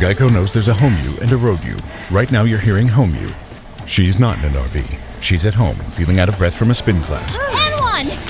Geico knows there's a home you and a road you. Right now you're hearing home you. She's not in an RV. She's at home, feeling out of breath from a spin class. And one!